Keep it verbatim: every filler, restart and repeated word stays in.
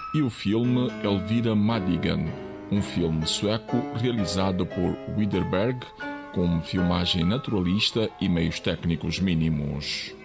e o filme Elvira Madigan, um filme sueco realizado por Widerberg, com filmagem naturalista e meios técnicos mínimos.